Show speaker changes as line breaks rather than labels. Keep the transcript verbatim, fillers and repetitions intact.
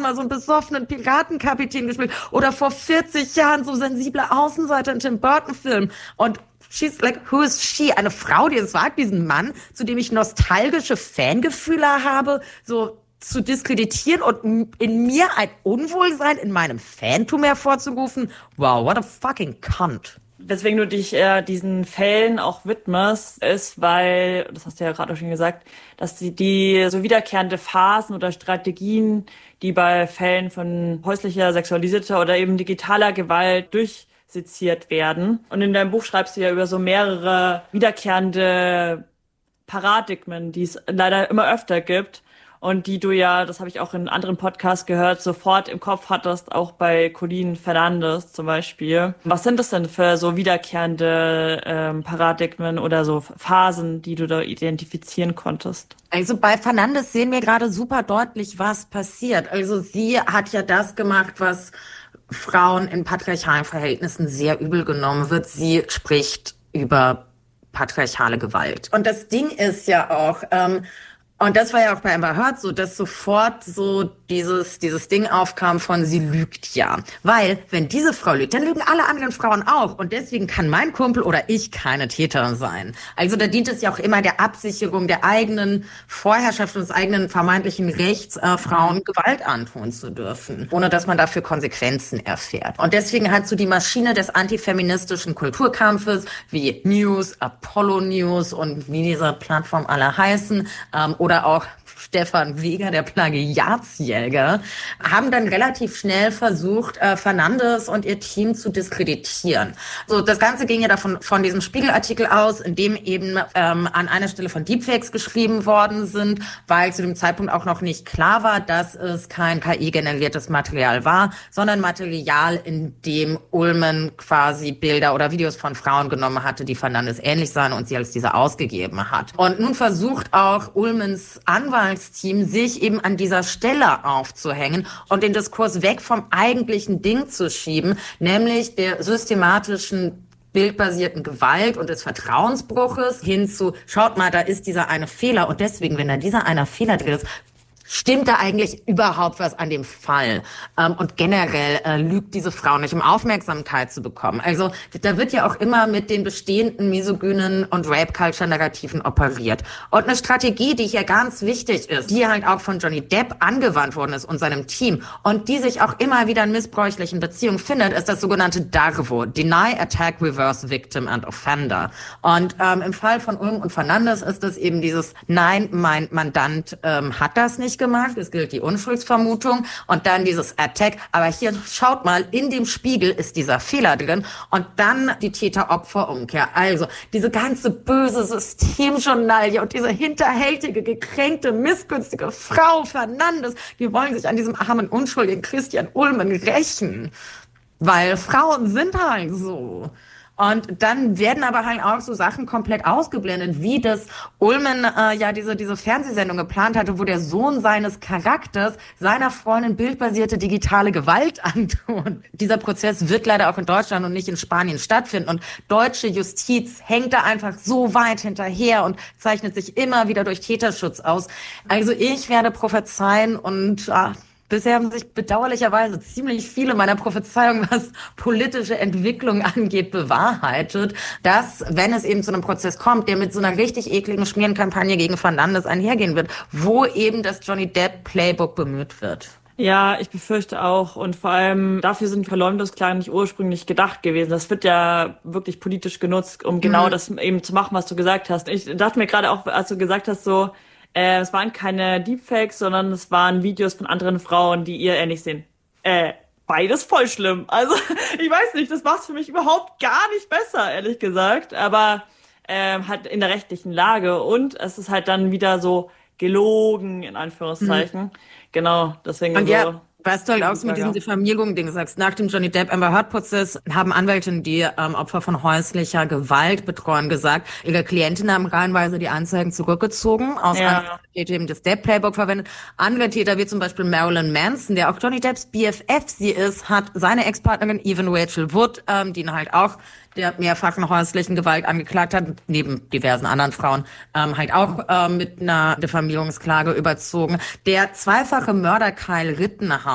mal so einen besoffenen Piratenkapitän gespielt oder vor vierzig Jahren so sensible Außenseiter in Tim Burton-Filmen. Und she's like, who is she? Eine Frau, die es wagt, diesen Mann, zu dem ich nostalgische Fangefühle habe, so zu diskreditieren und in mir ein Unwohlsein in meinem Fantum hervorzurufen. Wow, what a fucking cunt.
Weswegen du dich äh, diesen Fällen auch widmest, ist, weil, das hast du ja gerade schon gesagt, dass die, die so wiederkehrende Phasen oder Strategien, die bei Fällen von häuslicher, sexualisierter oder eben digitaler Gewalt durchseziert werden. Und in deinem Buch schreibst du ja über so mehrere wiederkehrende Paradigmen, die es leider immer öfter gibt. Und die du ja, das habe ich auch in anderen Podcasts gehört, sofort im Kopf hattest, auch bei Colleen Fernandes zum Beispiel. Was sind das denn für so wiederkehrende ähm, Paradigmen oder so Phasen, die du da identifizieren konntest?
Also bei Fernandes sehen wir gerade super deutlich, was passiert. Also sie hat ja das gemacht, was Frauen in patriarchalen Verhältnissen sehr übel genommen wird. Sie spricht über patriarchale Gewalt. Und das Ding ist ja auch, ähm, und das war ja auch bei Amber Heard so, dass sofort so dieses dieses Ding aufkam von sie lügt ja. Weil, wenn diese Frau lügt, dann lügen alle anderen Frauen auch. Und deswegen kann mein Kumpel oder ich keine Täter sein. Also da dient es ja auch immer der Absicherung der eigenen Vorherrschaft und des eigenen vermeintlichen Rechts, äh, Frauen Gewalt antun zu dürfen, ohne dass man dafür Konsequenzen erfährt. Und deswegen hat so die Maschine des antifeministischen Kulturkampfes wie News, Apollo News und wie diese Plattform alle heißen, ähm, oder auch Stefan Weger, der Plagiatsjäger, haben dann relativ schnell versucht, äh, Fernandes und ihr Team zu diskreditieren. So, das Ganze ging ja davon von diesem Spiegelartikel aus, in dem eben ähm, an einer Stelle von Deepfakes geschrieben worden sind, weil zu dem Zeitpunkt auch noch nicht klar war, dass es kein K I-generiertes Material war, sondern Material, in dem Ullman quasi Bilder oder Videos von Frauen genommen hatte, die Fernandes ähnlich sahen und sie als diese ausgegeben hat. Und nun versucht auch Ullmans Anwalt Team sich eben an dieser Stelle aufzuhängen und den Diskurs weg vom eigentlichen Ding zu schieben, nämlich der systematischen bildbasierten Gewalt und des Vertrauensbruches hin zu, schaut mal, da ist dieser eine Fehler und deswegen, wenn da dieser eine Fehler drin ist, stimmt da eigentlich überhaupt was an dem Fall? Ähm, und generell äh, lügt diese Frau nicht, um Aufmerksamkeit zu bekommen. Also da wird ja auch immer mit den bestehenden misogynen und Rape-Culture-Narrativen operiert. Und eine Strategie, die hier ganz wichtig ist, die halt auch von Johnny Depp angewandt worden ist und seinem Team und die sich auch immer wieder in missbräuchlichen Beziehungen findet, ist das sogenannte DARVO, Deny, Attack, Reverse, Victim and Offender. Und ähm, im Fall von Ulm und Fernandes ist es eben dieses, nein, mein Mandant ähm, hat das nicht gemacht, es gilt die Unschuldsvermutung und dann dieses Attack, aber hier schaut mal, in dem Spiegel ist dieser Fehler drin und dann die Täter-Opfer-Umkehr. Also diese ganze böse Systemjournalie und diese hinterhältige, gekränkte, missgünstige Frau Fernandes, die wollen sich an diesem armen, unschuldigen Christian Ullman rächen, weil Frauen sind halt so. Und dann werden aber halt auch so Sachen komplett ausgeblendet, wie das Ullman äh, ja diese diese Fernsehsendung geplant hatte, wo der Sohn seines Charakters seiner Freundin bildbasierte digitale Gewalt antut. Dieser Prozess wird leider auch in Deutschland und nicht in Spanien stattfinden. Und deutsche Justiz hängt da einfach so weit hinterher und zeichnet sich immer wieder durch Täterschutz aus. Also ich werde prophezeien und äh, bisher haben sich bedauerlicherweise ziemlich viele meiner Prophezeiungen, was politische Entwicklung angeht, bewahrheitet, dass, wenn es eben zu einem Prozess kommt, der mit so einer richtig ekligen Schmierenkampagne gegen Fernandes einhergehen wird, wo eben das Johnny Depp Playbook bemüht wird.
Ja, ich befürchte auch. Und vor allem dafür sind Verleumdungsklagen nicht ursprünglich gedacht gewesen. Das wird ja wirklich politisch genutzt, um genau mhm. das eben zu machen, was du gesagt hast. Ich dachte mir gerade auch, als du gesagt hast, so, Äh, es waren keine Deepfakes, sondern es waren Videos von anderen Frauen, die ihr ähnlich sehen. Äh, beides voll schlimm. Also, ich weiß nicht, das macht's für mich überhaupt gar nicht besser, ehrlich gesagt. Aber äh, halt in der rechtlichen Lage. Und es ist halt dann wieder so gelogen, in Anführungszeichen. Mhm. Genau, deswegen
und
so...
Ja. Weißt du halt auch so mit diesen Diffamierungen, du sagst, nach dem Johnny Depp Amber Heard Prozess haben Anwältinnen, die ähm, Opfer von häuslicher Gewalt betreuen, gesagt, ihre Klientinnen haben reihenweise die Anzeigen zurückgezogen, aus ja. Täter eben das Depp Playbook verwendet. Andere Täter, wie zum Beispiel Marilyn Manson, der auch Johnny Depps B F F sie ist, hat seine Ex-Partnerin Evan Rachel Wood, ähm, die ihn halt auch der mehrfachen häuslichen Gewalt angeklagt hat, neben diversen anderen Frauen, ähm, halt auch ähm, mit einer Diffamierungsklage überzogen. Der zweifache Mörder Kyle Rittenhouse